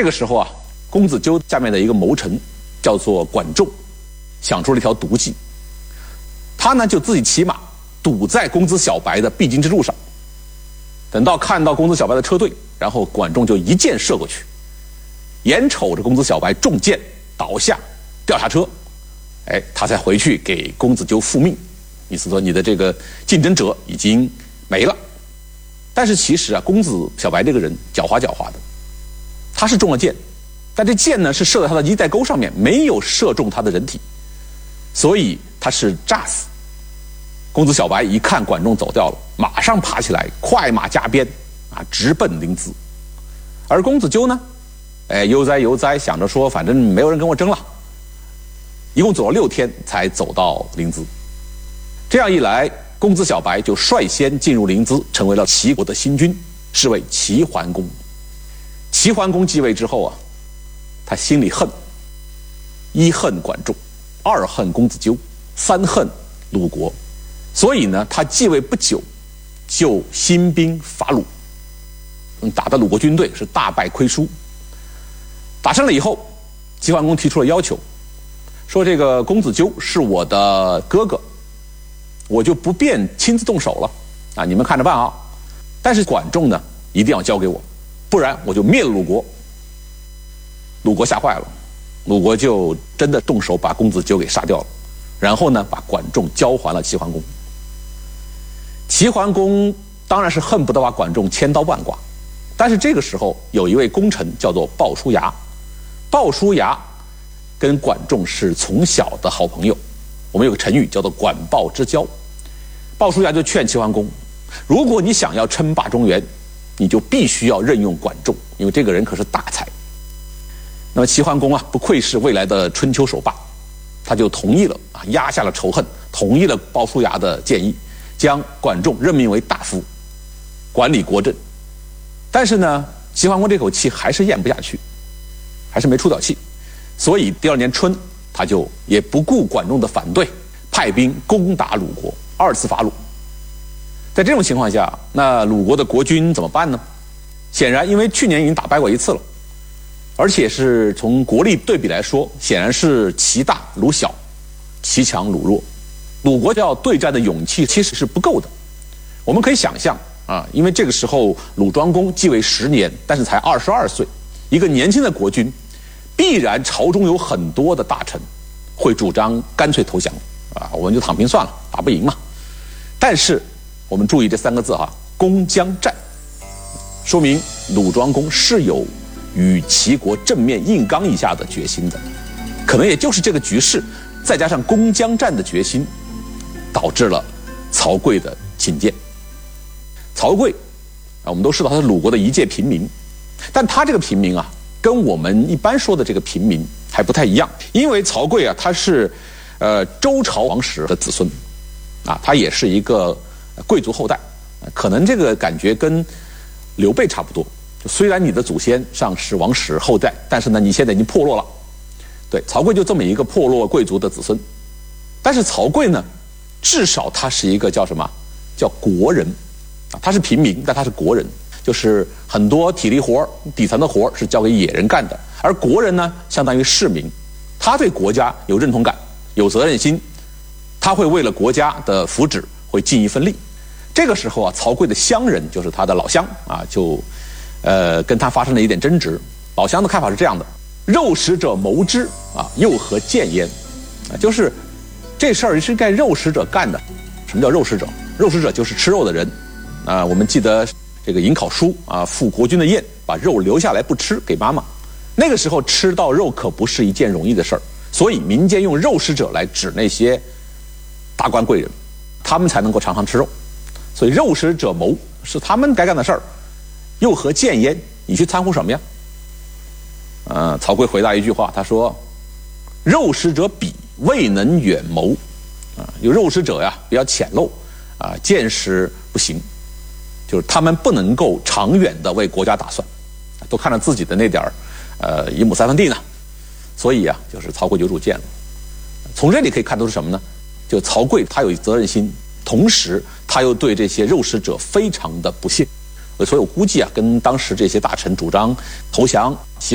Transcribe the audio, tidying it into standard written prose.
这个时候啊，公子纠下面的一个谋臣叫做管仲，想出了一条毒计。他呢就自己骑马堵在公子小白的必经之路上，等到看到公子小白的车队，然后管仲就一箭射过去，眼瞅着公子小白中箭倒下掉下车，他才回去给公子纠复命，意思说你的这个竞争者已经没了。但是其实啊，公子小白这个人狡猾的，他是中了箭，但这箭呢是射在他的衣带钩上面，没有射中他的人体，所以他是诈死。公子小白一看管仲走掉了，马上爬起来，快马加鞭直奔临淄。而公子纠呢，悠哉想着说，反正没有人跟我争了，一共走了6天才走到临淄。这样一来，公子小白就率先进入临淄，成为了齐国的新君，是为齐桓公。齐桓公继位之后啊，他心里恨，一恨管仲，二恨公子纠，三恨鲁国。所以呢，他继位不久就兴兵伐鲁，打的鲁国军队是大败亏输。打胜了以后，齐桓公提出了要求，说这个公子纠是我的哥哥，我就不便亲自动手了你们看着办啊。但是管仲呢，一定要交给我，不然我就灭了鲁国。鲁国吓坏了，鲁国就真的动手把公子纠给杀掉了，然后呢，把管仲交还了齐桓公。齐桓公当然是恨不得把管仲千刀万剐，但是这个时候有一位功臣叫做鲍叔牙，鲍叔牙跟管仲是从小的好朋友，我们有个成语叫做管鲍之交。鲍叔牙就劝齐桓公，如果你想要称霸中原，你就必须要任用管仲，因为这个人可是大才。那么齐桓公不愧是未来的春秋首霸，他就同意了压下了仇恨，同意了鲍叔牙的建议，将管仲任命为大夫，管理国政。但是呢，齐桓公这口气还是咽不下去，还是没出掉气，所以第2年春，他就也不顾管仲的反对，派兵攻打鲁国，2次伐鲁。在这种情况下，那鲁国的国君怎么办呢？显然，因为去年已经打败过1次了，而且是从国力对比来说，显然是齐大鲁小，齐强鲁弱。鲁国要对战的勇气其实是不够的。我们可以想象因为这个时候鲁庄公继位10年，但是才22岁，一个年轻的国君，必然朝中有很多的大臣会主张干脆投降我们就躺平算了，打不赢嘛。但是我们注意这3个字攻将战，说明鲁庄公是有与齐国正面硬刚一下的决心的。可能也就是这个局势，再加上攻将战的决心，导致了曹刿的进谏。曹刿我们都知道他是鲁国的一介平民，但他这个平民跟我们一般说的这个平民还不太一样。因为曹刿他是周朝王室的子孙他也是一个贵族后代，可能这个感觉跟刘备差不多，虽然你的祖先上是王室后代，但是呢你现在已经破落了。对，曹刿就这么一个破落贵族的子孙。但是曹刿呢，至少他是一个叫什么？叫国人他是平民，但他是国人，就是很多体力活底层的活是交给野人干的，而国人呢相当于市民，他对国家有认同感，有责任心，他会为了国家的福祉会尽一份力。这个时候曹刿的乡人就是他的老乡就跟他发生了一点争执。老乡的看法是这样的：肉食者谋之又何见焉？就是这事儿是该肉食者干的。什么叫肉食者？肉食者就是吃肉的人我们记得这个颍考叔赴国君的宴，把肉留下来不吃给妈妈。那个时候吃到肉可不是一件容易的事儿，所以民间用肉食者来指那些达官贵人，他们才能够常常吃肉。所以肉食者谋是他们该干的事儿，又何见焉？你去掺和什么呀？曹刿回答一句话，他说：“肉食者鄙，未能远谋。”有肉食者比较浅陋见识不行，就是他们不能够长远的为国家打算，都看着自己的那点1亩3分地呢，所以就是曹刿有主见了。从这里可以看出是什么呢？就曹刿他有责任心，同时他又对这些肉食者非常的不屑，所以我估计跟当时这些大臣主张投降